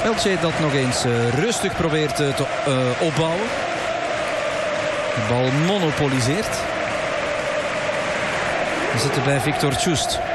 Elche dat nog eens rustig probeert te opbouwen. De bal monopoliseert. We zitten bij Victor Tjoest.